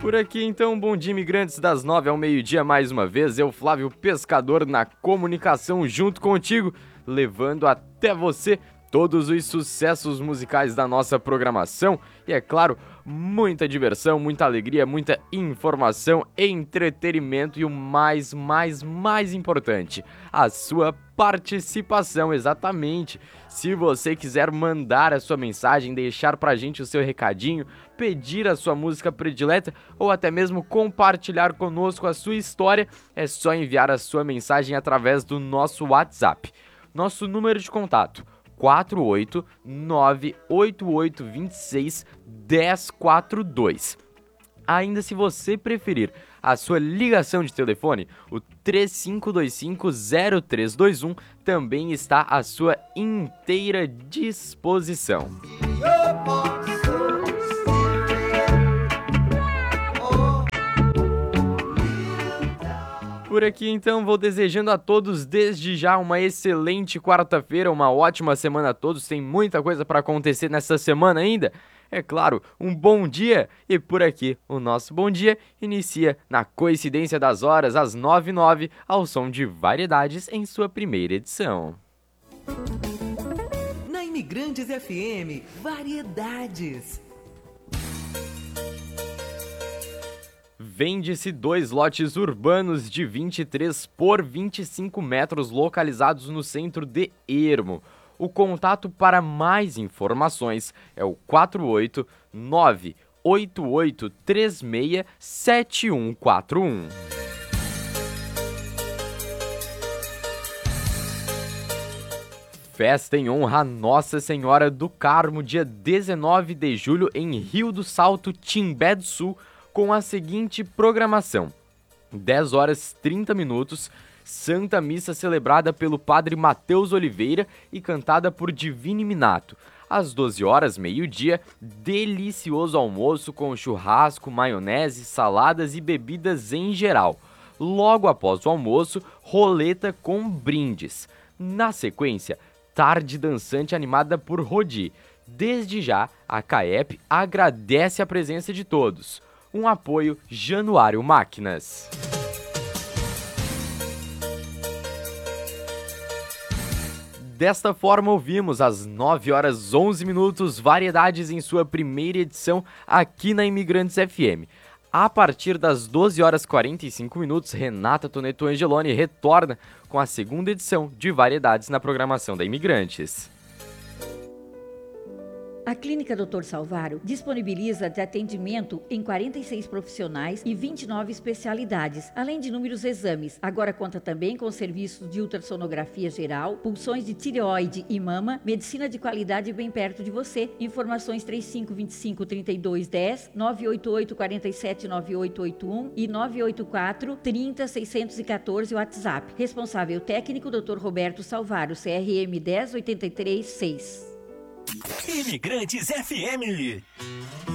Por aqui então, bom dia imigrantes, das 9 ao meio-dia mais uma vez, eu Flávio Pescador na comunicação junto contigo, levando até você todos os sucessos musicais da nossa programação e, é claro, muita diversão, muita alegria, muita informação, entretenimento e o mais importante, a sua participação, exatamente. Se você quiser mandar a sua mensagem, deixar pra gente o seu recadinho, pedir a sua música predileta ou até mesmo compartilhar conosco a sua história, é só enviar a sua mensagem através do nosso WhatsApp. Nosso número de contato 48988261042. Ainda se você preferir a sua ligação de telefone, o 35250321 também está à sua inteira disposição. Por aqui então vou desejando a todos desde já uma excelente quarta-feira, uma ótima semana a todos, tem muita coisa para acontecer nessa semana ainda. É claro, um bom dia, e por aqui o nosso bom dia inicia na coincidência das horas, às 9h09, ao som de Variedades em sua primeira edição. Na Imigrantes FM, Variedades. Vende-se 2 lotes urbanos de 23 por 25 metros localizados no centro de Ermo. O contato para mais informações é o 48988367141. Festa em honra a Nossa Senhora do Carmo, dia 19 de julho, em Rio do Salto, Timbé do Sul, com a seguinte programação: 10 horas 30 minutos, Santa Missa celebrada pelo Padre Mateus Oliveira e cantada por Divine Minato. Às 12 horas, meio-dia, delicioso almoço com churrasco, maionese, saladas e bebidas em geral. Logo após o almoço, roleta com brindes. Na sequência, tarde dançante animada por Rodi. Desde já, a CAEP agradece a presença de todos. Um apoio Januário Máquinas. Desta forma, ouvimos às 9 horas 11 minutos Variedades em sua primeira edição aqui na Imigrantes FM. A partir das 12 horas 45 minutos, Renata Toneto Angeloni retorna com a segunda edição de Variedades na programação da Imigrantes. A Clínica Dr. Salvaro disponibiliza de atendimento em 46 profissionais e 29 especialidades, além de inúmeros exames. Agora conta também com serviços de ultrassonografia geral, pulsões de tireoide e mama, medicina de qualidade bem perto de você. Informações 3525-3210, 988-479881 e 984-30-614 WhatsApp. Responsável técnico Dr. Roberto Salvaro, CRM 10836. Imigrantes FM.